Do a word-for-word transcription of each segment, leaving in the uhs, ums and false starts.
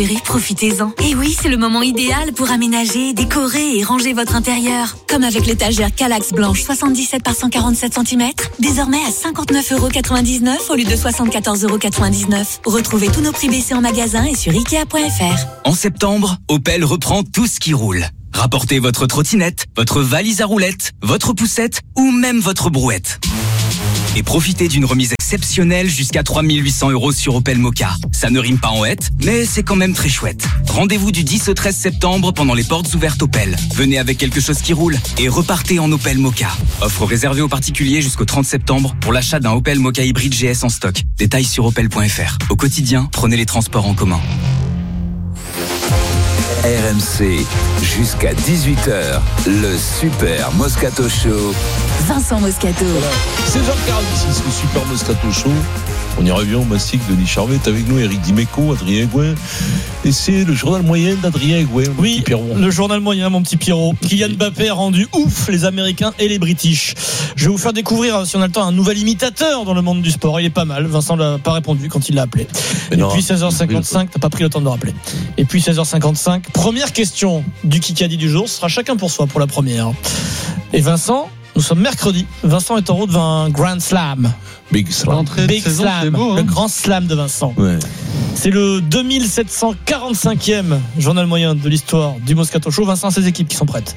Profitez-en. Et oui, c'est le moment idéal pour aménager, décorer et ranger votre intérieur. Comme avec l'étagère Kallax blanche soixante-dix-sept par cent quarante-sept centimètres, désormais à cinquante-neuf euros quatre-vingt-dix-neuf au lieu de soixante-quatorze euros quatre-vingt-dix-neuf. Retrouvez tous nos prix baissés en magasin et sur ikea point f r. En septembre, Opel reprend tout ce qui roule. Rapportez votre trottinette, votre valise à roulettes, votre poussette ou même votre brouette. Et profitez d'une remise exceptionnelle jusqu'à trois mille huit cents euros sur Opel Mokka. Ça ne rime pas en hête, mais c'est quand même très chouette. Rendez-vous du dix au treize septembre pendant les portes ouvertes Opel. Venez avec quelque chose qui roule et repartez en Opel Mokka. Offre réservée aux particuliers jusqu'au trente septembre pour l'achat d'un Opel Mokka hybride G S en stock. Détails sur opel point f r. Au quotidien, prenez les transports en commun. R M C, jusqu'à dix-huit heures, le Super Moscato Show. Vincent Moscato. Voilà. seize heures quarante-six, le Super Moscato Show. On y revient au Mastic, Denis Charvet est avec nous, Eric Dimeco, Adrien Gouin. Et c'est le journal moyen d'Adrien Gouin. Oui, le journal moyen, mon petit Pierrot. Kylian Mbappé a rendu ouf les Américains et les British. Je vais vous faire découvrir, si on a le temps, un nouvel imitateur dans le monde du sport. Il est pas mal. Vincent l'a pas répondu quand il l'a appelé. Mais et non, puis seize heures cinquante-cinq, t'as pas pris le temps de le rappeler. Et puis seize heures cinquante-cinq, première question du Kikadi du jour. Ce sera chacun pour soi pour la première. Et Vincent, nous sommes mercredi. Vincent est en route vers un Grand Slam. Big Slam. Big saison, Slam. Beau, hein. Le Grand Slam de Vincent. Ouais. C'est le deux mille sept cent quarante-cinquième journal moyen de l'histoire du Moscato Show. Vincent, ses équipes qui sont prêtes.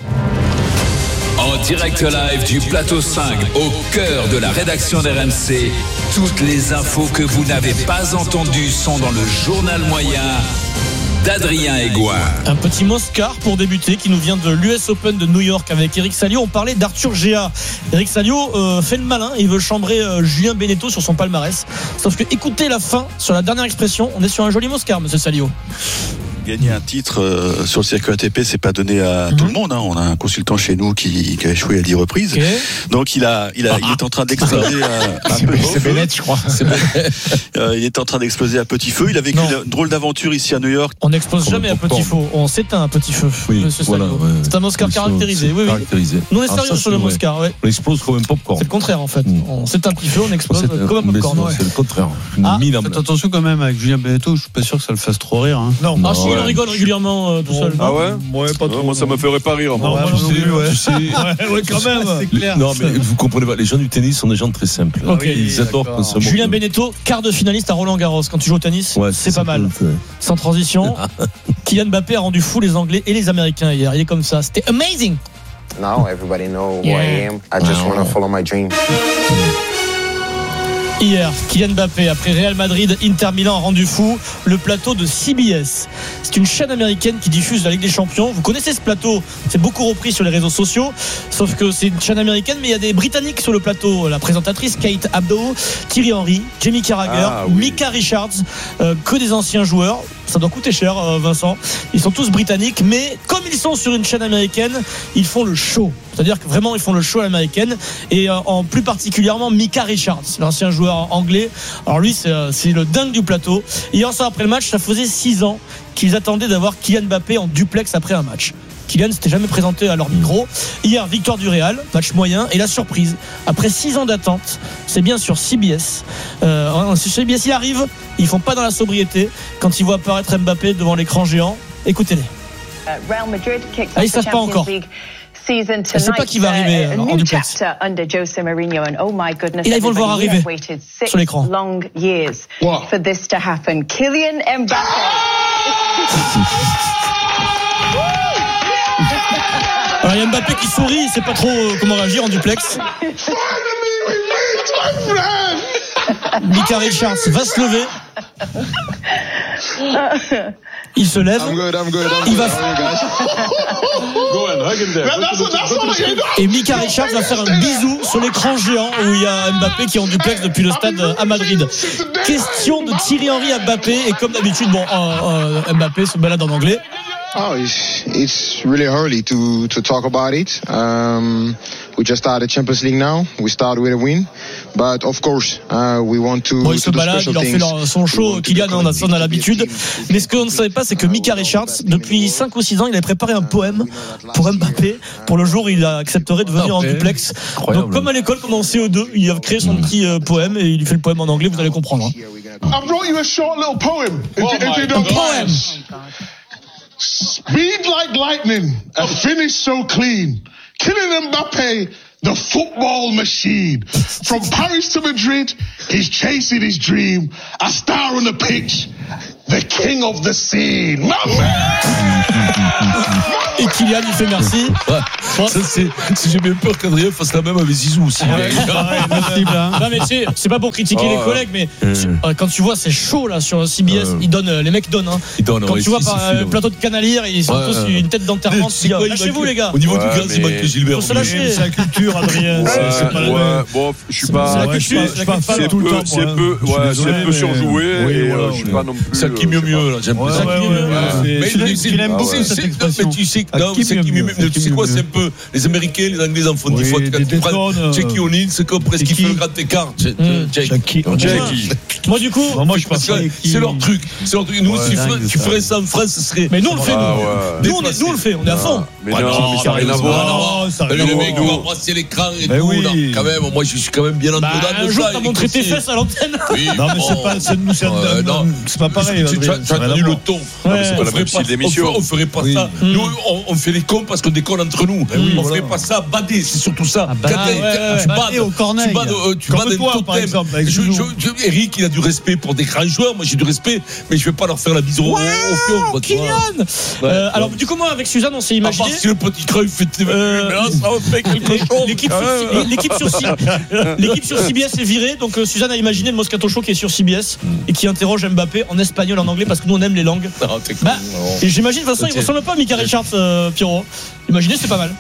En direct live du plateau cinq, au cœur de la rédaction d'R M C, toutes les infos que vous n'avez pas entendues sont dans le journal moyen d'Adrien Aigouin. Un petit Moscar pour débuter qui nous vient de l'U S Open de New York avec Eric Salio. On parlait d'Arthur Géa. Eric Salio euh, fait le malin, il veut chambrer euh, Julien Beneteau sur son palmarès. Sauf que écoutez la fin sur la dernière expression, on est sur un joli Moscar, monsieur Salio. Gagner un titre euh, sur le circuit A T P, c'est pas donné à mmh. tout le monde. Hein. On a un consultant chez nous qui, qui a échoué à dix reprises. Okay. Donc il a, il a, ah. il est en train d'exploser. à, c'est c'est Bennett, je crois. C'est euh, il est en train d'exploser à petit feu. Il a vécu non. une drôle d'aventure ici à New York. On n'explose on jamais à petit feu. On s'éteint à petit feu. Oui, voilà, ouais. C'est un Moscar caractérisé. Oui, caractérisé. Oui. Nous on est sérieux ah, sur le ouais. Moscar. Ouais. On explose comme un popcorn. C'est le contraire en fait. Mmh. On s'éteint un petit feu, on explose c'est comme un popcorn. C'est le contraire. Ah, faites attention quand même avec Julien Beneteau. Je suis pas sûr que ça le fasse trop rire. Non. Ah si, il rigole régulièrement. Tout seul. Ah ouais, ouais pas trop. Moi ça me ferait pas rire. Non, moi, moi, je sais, ouais. ouais, ouais, quand même. C'est clair. Non mais vous comprenez pas, les gens du tennis sont des gens très simples. Okay. Ils adorent consommer. Julien Beneteau, quart de finaliste à Roland-Garros. Quand tu joues au tennis, ouais, c'est, c'est pas mal. Cool, sans transition. Kylian Mbappé a rendu fou les Anglais et les Américains hier. Il est comme ça. C'était amazing. Now everybody know who yeah. I am. I just wow. want to follow my dream. Hier, Kylian Mbappé, après Real Madrid, Inter Milan a rendu fou le plateau de C B S. C'est une chaîne américaine qui diffuse la Ligue des Champions. Vous connaissez ce plateau, c'est beaucoup repris sur les réseaux sociaux. Sauf que c'est une chaîne américaine, mais il y a des Britanniques sur le plateau. La présentatrice Kate Abdo, Thierry Henry, Jamie Carragher, ah, oui. Micah Richards, euh, que des anciens joueurs. Ça doit coûter cher, euh, Vincent. Ils sont tous britanniques, mais comme ils sont sur une chaîne américaine, ils font le show. C'est-à-dire que vraiment, ils font le show à l'américaine. Et euh, en plus particulièrement, Micah Richards, l'ancien joueur anglais. Alors lui, c'est, euh, c'est le dingue du plateau. Hier soir, après le match, ça faisait six ans qu'ils attendaient d'avoir Kylian Mbappé en duplex après un match. Kylian s'était jamais présenté à leur micro. Hier, victoire du Real, match moyen. Et la surprise, après six ans d'attente, c'est bien sur C B S. Euh, sur C B S, il arrive. Ils font pas dans la sobriété quand ils voient apparaître Mbappé devant l'écran géant. Écoutez-les. Real Madrid kicks ah, ils savent pas encore. Season tonight, je sais pas qui va arriver uh, en duplex. Under Jose Mourinho and oh my goodness, et là ils vont le voir arriver sur l'écran. Long years wow. for this to happen. Kylian Mbappé. Alors il y a Mbappé qui sourit, il sait pas trop comment réagir en duplex. Micah Richards va se lever. Il se lève. I'm good, I'm good, I'm il va. Go on, hug him there. Et Micah Richards va faire un bisou sur l'écran géant où il y a Mbappé qui est en duplex depuis le stade à Madrid. Question de Thierry Henry à Mbappé et comme d'habitude, bon, euh, euh, Mbappé se balade en anglais. Oh, it's, it's really early to, to talk about it. Um, we just started Champions League now. We start with a win. But of course, uh, we want to. Bon, il se balade, il leur fait leur, son show. Kylian, on a, on a l'habitude. Mais ce qu'on ne savait pas, c'est que Micah Richards, depuis cinq ou six ans, il avait préparé un poème pour Mbappé pour le jour où il accepterait de venir okay. en duplex. Incroyable. Donc, comme à l'école, comme en C E deux, il a créé son mmh. petit euh, poème et il fait le poème en anglais, vous allez comprendre. Hein. I wrote you a short little poem. Oh if you, if you don't poem. Speed like lightning, a finish so clean. Kylian Mbappé, the football machine. From Paris to Madrid, he's chasing his dream. A star on the pitch, the king of the scene. My Et Kylian, il fait merci. Ouais. Ça, c'est, c'est, j'ai bien peur qu'Adrien fasse la même avec Zizou aussi. Ah ouais, ouais, non, mais c'est, c'est pas pour critiquer oh, les collègues, mais mmh. quand tu vois, c'est chaud là sur C B S. Euh, ils donnent, les mecs donnent. Hein. Ils donnent quand ouais, tu vois si, par le plateau de Canalier, ils sont ouais, tous ouais. une tête d'enterrement. Lâchez-vous, les gars. Au niveau ouais, du gaz, il manque Gilbert. Faut se lâcher. C'est la culture, Adrien. Ouais, c'est pas la même. Bon, je suis pas. C'est la culture. Je suis pas fan tout le temps. C'est peu, ouais, c'est peu surjoué. Et je suis pas non plus. Ça qui mieux mieux là. J'aime pas ça. Mais il aime beaucoup cette expression. Mais tu sais que non, c'est qui mieux. Tu sais quoi, c'est un peu les Américains, les Anglais en font des fautes. Quand tu prends Jackie O'Neal, c'est comme presque qui fait le grand écart. Jackie. Moi du coup, c'est leur truc. C'est leur truc. Nous, si tu ferais ça en France, ce serait. Mais nous on le fait. Nous on le fait. On est à fond. Mais non, ça n'a rien à voir. Le mec qui va embrasser l'écran et tout. Quand même, moi je suis quand même bien en dedans de ça. Un jour t'as montré tes fesses à l'antenne. Non mais c'est pas, c'est pas pareil. Tu as entendu le ton. C'est pas la même style d'émission. On ferait pas ça. Nous, on fait les cons parce qu'on déconne entre nous. Oui, on ferait voilà. pas ça, bader, c'est surtout ça. Ah bah, Quand ouais, ouais, tu bades au corneille. Tu bades, euh, tu bades toi, par totem. exemple, avec je, je, je, Eric, il a du respect pour des grands joueurs. Moi, j'ai du respect, mais je vais pas leur faire la bise au wow, au Kylian. Ouais, euh, alors, du coup, moi, avec Suzanne, on s'est imaginé. À part si le petit creux fait. Euh, mais là, ça va faire quelque chose. L'équipe sur, l'équipe, sur, l'équipe sur C B S est virée. Donc, euh, Suzanne a imaginé le Moscato Show qui est sur C B S mm. et qui interroge Mbappé en espagnol, en anglais, parce que nous, on aime les langues. Non, bah, et j'imagine, de toute façon, il ressemble pas à Micah Richards, euh, Pierrot. Imaginez, c'est pas mal.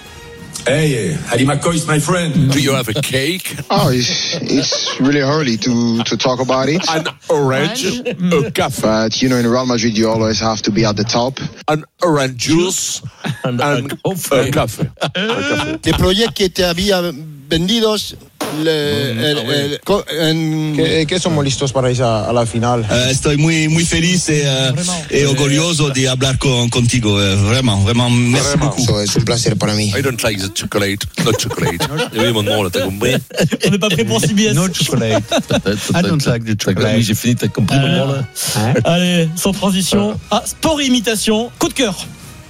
Hey, Harry McCoy is my friend. Do you have a cake? Oh, it's, it's really early to, to talk about it. An orange, a café. But, you know, in Real Madrid, you always have to be at the top. An orange juice and a café. Les projets qui étaient vendidos. Le, el, el, en... ¿Qué, ¿Qué somos listos para ir a, a la final? Uh, estoy muy muy feliz y, uh, y orgulloso de hablar con, contigo. Uh, vraiment, vraiment, merci vraiment. beaucoup. So, es un placer para mí. I don't like the chocolate, not chocolate. Oui, mon nom, là, t'as compris. On n'est pas prêt pour C B S. No chocolate. I don't like the chocolate. J'ai fini, t'as compris mon nom, là. Allez, sans transition. Ah, sport et imitation. Coup de cœur.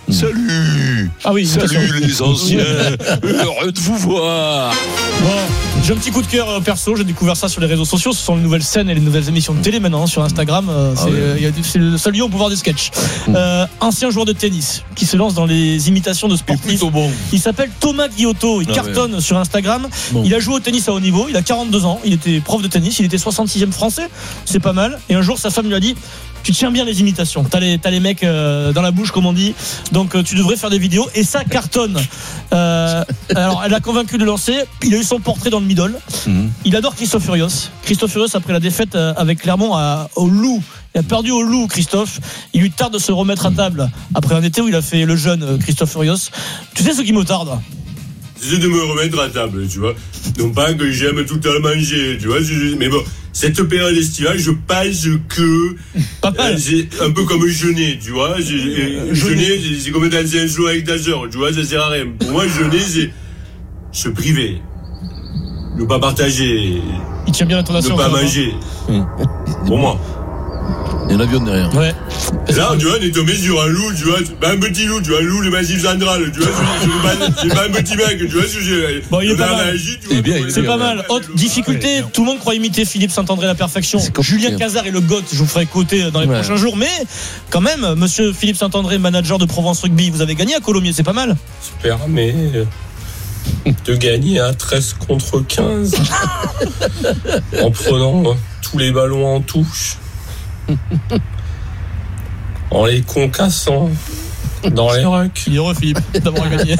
Salut. Ah oui, salut les anciens. Heureux de vous voir. Bon, j'ai un petit coup de cœur perso. J'ai découvert ça sur les réseaux sociaux. Ce sont les nouvelles scènes et les nouvelles émissions de télé maintenant sur Instagram. C'est, ah oui. euh, y a, c'est le seul lieu où on peut voir des sketchs. Mmh. Euh, ancien joueur de tennis qui se lance dans les imitations de sportifs. Bon. Il s'appelle Thomas Guillotot. Il ah cartonne ouais. sur Instagram. Bon. Il a joué au tennis à haut niveau. Il a quarante-deux ans. Il était prof de tennis. Il était soixante-sixième français. C'est pas mal. Et un jour, sa femme lui a dit: tu tiens bien les imitations, t'as les, t'as les mecs euh, dans la bouche comme on dit, donc euh, tu devrais faire des vidéos, et ça cartonne. Euh, alors elle a convaincu de lancer. Il a eu son portrait dans le middle. Mmh. Il adore Christophe Furios. Christophe Furios, après la défaite euh, avec Clermont à, au Loup, il a perdu au Loup, Christophe. Il lui tarde de se remettre à table après un été où il a fait le jeune euh, Christophe Furios. Tu sais ce qui me tarde? C'est de me remettre à table, tu vois. Non pas que j'aime tout à manger, tu vois. Mais bon, cette période estivale, je pense que euh, c'est un peu comme jeûner, tu vois. J'ai, jeûner, c'est, c'est comme dans un show avec ta sœur, tu vois, ça sert à rien. Pour moi, jeûner, c'est se priver, ne pas partager, il tient bien l'intonation, ne pas manger. Hum. Pour moi. Il y a un avion derrière. Ouais. Là, tu vois, on est tombé sur un loup, tu vois, pas un petit loup, tu vois, un loup, le massif central, tu vois, c'est pas un petit mec, tu vois, j'ai. Bon, il est pas mal. Magie, tu vois, bien, c'est pas mal. Autre difficulté, tout le monde croit imiter Philippe Saint-André à la perfection. Julien Cazard et le GOAT, je vous ferai côté dans les ouais. prochains jours, mais quand même, monsieur Philippe Saint-André, manager de Provence Rugby, vous avez gagné à Colomiers, c'est pas mal. Super, mais. De gagner à treize contre quinze en prenant tous les ballons en touche. En les concassant dans les rucks. Il est heureux, Philippe, d'avoir gagné.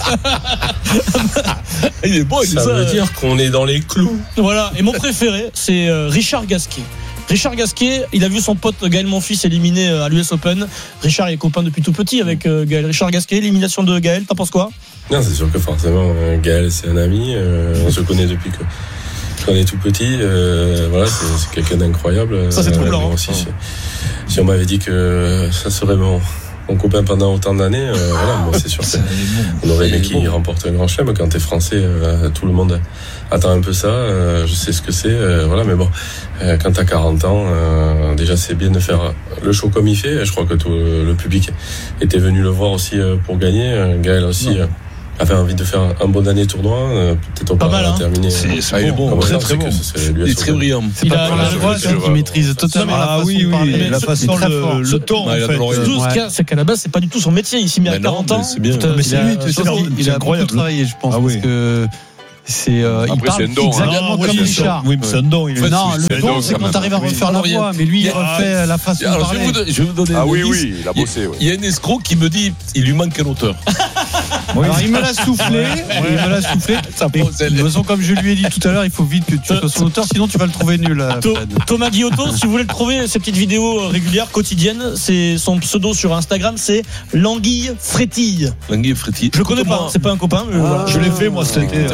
Il est beau, il ça, ça veut dire qu'on est dans les clous. Voilà, et mon préféré, c'est Richard Gasquet. Richard Gasquet, il a vu son pote Gaël Monfils éliminé à l'U S Open. Richard est copain depuis tout petit avec Gaël. Richard Gasquet, l'élimination de Gaël, t'en penses quoi? Non, c'est sûr que forcément, Gaël, c'est un ami. Euh, on se connaît depuis que qu'on est tout petit. Euh, voilà, c'est, c'est quelqu'un d'incroyable. Ça, c'est troublant. Euh, aussi, si, si on m'avait dit que ça serait mon, mon copain pendant autant d'années, euh, voilà, moi, c'est sûr qu'on aurait aimé qu'il remporte un grand chelem. Quand t'es français, euh, tout le monde attend un peu ça. Euh, je sais ce que c'est. Euh, voilà, mais bon, euh, quand t'as quarante ans, euh, déjà, c'est bien de faire le show comme il fait. Je crois que tout le public était venu le voir aussi euh, pour gagner. Gaël aussi. Euh, avait envie de faire un bon dernier tournoi, euh, peut-être on pas pas mal, hein. terminer. C'est, c'est bon, bon, très très bon. Il est très brillant. C'est pas pour la voix qu'il maîtrise totalement. Ah oui, oui, la façon, le, le ton. Ouais, en fait. Tout ce qu'il y a, c'est qu'à la base, c'est pas du tout son métier. Il s'y met à quarante ans. C'est bien. Mais c'est lui, il a beaucoup travaillé, je pense, parce que. C'est euh, il parle exactement comme Richard. Oui, mais c'est un don. Non, le don, c'est quand t'arrives à refaire la voix, mais lui, il refait la façon de parler. Je vais vous donner. Ah oui, oui, il a bossé. Il y a un escroc qui me dit, il lui manque un auteur. Alors il me l'a soufflé, il me l'a soufflé. De toute façon, comme je lui ai dit tout à l'heure, il faut vite que tu sois son auteur, sinon tu vas le trouver nul. Thomas Guillotot, si vous voulez le trouver, ces petites vidéos régulières, quotidiennes, c'est son pseudo sur Instagram, c'est L'Anguille Frétille. L'Anguille Frétille. Je le connais pas, c'est pas un copain. Je l'ai fait moi, c'était.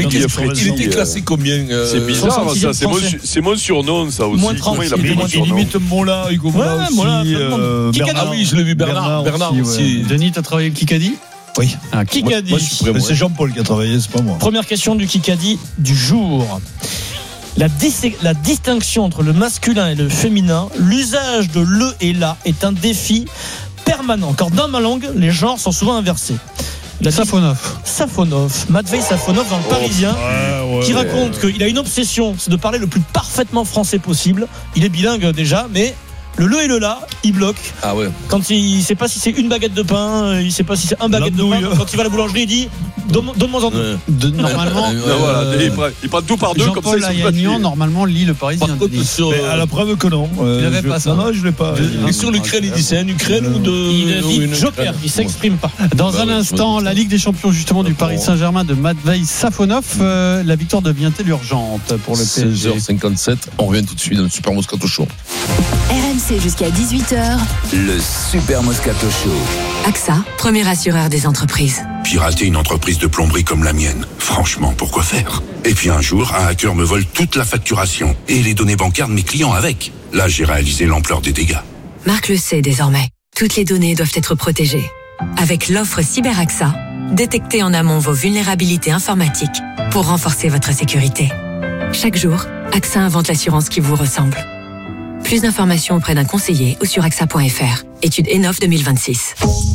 Il était classé combien? C'est bizarre, ça. C'est mon, c'est mon surnom, ça aussi. Moins trente. Il a pris mon surnom. Il imite Mola, Hugo Mola aussi. Euh, Bernard, oui, je l'ai vu. Bernard, Bernard aussi. Denis, t'as travaillé avec Kikadi? Oui. Ah, Kikadi. Moi, moi, c'est Jean-Paul qui a travaillé, c'est pas moi. Première question du Kikadi du jour. La, dis- la distinction entre le masculin et le féminin, l'usage de le et la est un défi permanent. Car dans ma langue, les genres sont souvent inversés. La Safonov. Safonov, Matvei Safonov dans le Parisien, ouais, ouais, qui ouais, raconte ouais. qu'il a une obsession, c'est de parler le plus parfaitement français possible. Il est bilingue déjà, mais le le et le la, il bloque. Ah ouais. Quand il ne sait pas si c'est une baguette de pain, il ne sait pas si c'est un baguette de pain. Quand il va à la boulangerie, il dit donne, donne-moi en deux. De, normalement, euh, euh, voilà, il, prend, il prend tout par deux Jean-Paul comme ça. Ayagnan, normalement, lit le Parisien. Par contre, sur, mais à la preuve que non. Euh, il n'avait pas ça. Non, non, je l'ai pas. Et sur l'Ukraine, il dit c'est un Ukraine ou de. Il dit Joker, il s'exprime pas. Dans bah un ouais, instant, la Ligue des Champions justement du Paris Saint-Germain de Matvei Safonov. Euh, la victoire devient-elle urgente pour le P S G? seize heures cinquante-sept. On revient tout de suite dans le Super Moscato Show. R M C jusqu'à dix-huit heures. Le Super Moscato Show. A X A, premier assureur des entreprises. Pirater une entreprise de plomberie comme la mienne, franchement, pourquoi faire? Et puis un jour, un hacker me vole toute la facturation et les données bancaires de mes clients avec. Là, j'ai réalisé l'ampleur des dégâts. Marc le sait désormais. Toutes les données doivent être protégées. Avec l'offre Cyber A X A, détectez en amont vos vulnérabilités informatiques pour renforcer votre sécurité. Chaque jour, A X A invente l'assurance qui vous ressemble. Plus d'informations auprès d'un conseiller ou sur A X A point F R. Étude Enof deux mille vingt-six.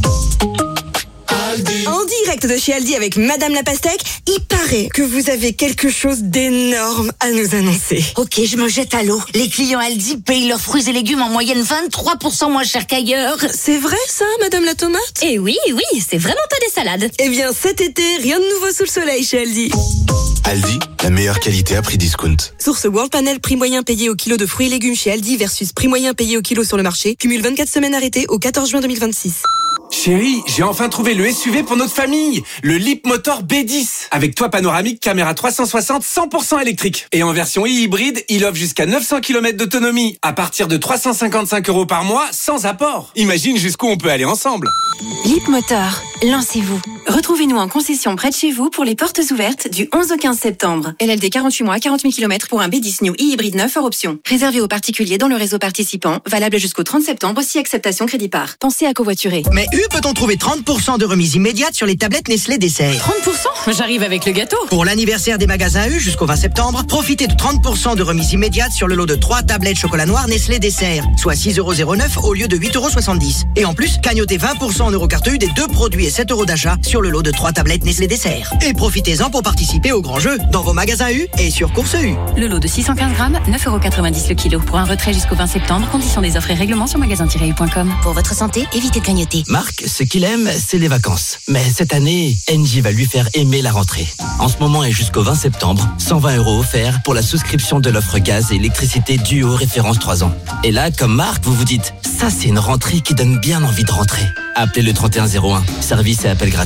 En direct de chez Aldi avec Madame la Pastèque, il paraît que vous avez quelque chose d'énorme à nous annoncer. Ok, je me jette à l'eau. Les clients Aldi payent leurs fruits et légumes en moyenne vingt-trois pour cent moins cher qu'ailleurs. C'est vrai ça, Madame la Tomate? Eh oui, oui, c'est vraiment pas des salades. Eh bien, cet été, rien de nouveau sous le soleil chez Aldi. Aldi, la meilleure qualité à prix discount. Source World Panel, prix moyen payé au kilo de fruits et légumes chez Aldi versus prix moyen payé au kilo sur le marché. Cumule vingt-quatre semaines arrêtées au quatorze juin deux mille vingt-six. Chérie, j'ai enfin trouvé le S U V pour notre famille, le Leapmotor B dix. Avec toit panoramique, caméra trois cent soixante, cent pour cent électrique. Et en version e-hybride, il offre jusqu'à neuf cents kilomètres d'autonomie, à partir de trois cent cinquante-cinq euros par mois, sans apport. Imagine jusqu'où on peut aller ensemble. Leapmotor, lancez-vous. Retrouvez-nous en concession près de chez vous pour les portes ouvertes du onze au quinze septembre. L L D quarante-huit mois, quarante mille kilomètres pour un B dix New e-hybride neuf hors option. Réservé aux particuliers dans le réseau participant, valable jusqu'au trente septembre si acceptation crédit par. Pensez à covoiturer. Mais U peut-on trouver trente pour cent de remise immédiate sur les tablettes Nestlé Dessert? trente pour cent? J'arrive avec le gâteau. Pour l'anniversaire des magasins U jusqu'au vingt septembre, profitez de trente pour cent de remise immédiate sur le lot de trois tablettes chocolat noir Nestlé Dessert, soit six euros zéro neuf au lieu de huit euros soixante-dix. Et en plus, cagnotez vingt pour cent en eurocarte U des deux produits et sept euros d'achat sur le lot de trois tablettes Nestlé Dessert. Et profitez-en pour participer au grand jeu dans vos magasins U et sur Course U. Le lot de six cent quinze grammes, neuf euros quatre-vingt-dix le kilo. Pour un retrait jusqu'au vingt septembre, conditions des offres et règlements sur magasin tiret u point com. Pour votre santé, évitez de grignoter. Marc, ce qu'il aime, c'est les vacances. Mais cette année, Engie va lui faire aimer la rentrée. En ce moment et jusqu'au vingt septembre, cent vingt euros offerts pour la souscription de l'offre gaz et électricité Duo référence trois ans. Et là, comme Marc, vous vous dites, ça c'est une rentrée qui donne bien envie de rentrer. Appelez le trente et un zéro un, service et appel gratuit.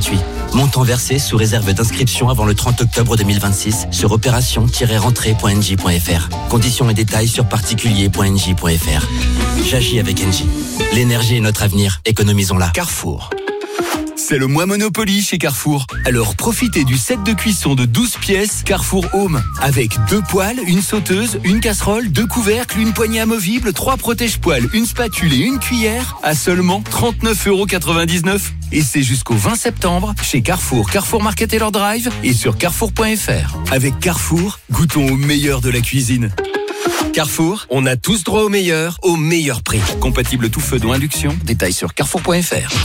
Montant versé sous réserve d'inscription avant le trente octobre deux mille vingt-six sur opération tiret rentrée point n j point f r. Conditions et détails sur particulier point n j point f r. J'agis avec Engie. L'énergie est notre avenir, économisons-la. Carrefour. C'est le mois Monopoly chez Carrefour. Alors profitez du set de cuisson de douze pièces Carrefour Home. Avec deux poêles, une sauteuse, une casserole, deux couvercles, une poignée amovible, trois protège-poêles, une spatule et une cuillère à seulement trente-neuf euros quatre-vingt-dix-neuf. Et c'est jusqu'au vingt septembre chez Carrefour, Carrefour Market et leur drive et sur carrefour point f r. Avec Carrefour, goûtons au meilleur de la cuisine. Carrefour, on a tous droit au meilleur, au meilleur prix. Compatible tout feu dont induction, détails sur carrefour point f r.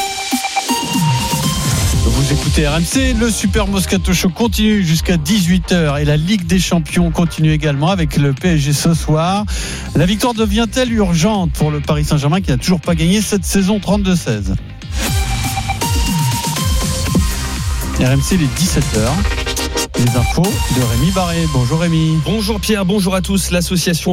Vous écoutez R M C, le Super Moscato Show continue jusqu'à dix-huit heures et la Ligue des Champions continue également avec le P S G ce soir. La victoire devient-elle urgente pour le Paris Saint-Germain qui n'a toujours pas gagné cette saison trente-deux seize? R M C, les dix-sept heures. Les infos de Rémi Barré. Bonjour Rémi. Bonjour Pierre, bonjour à tous. L'association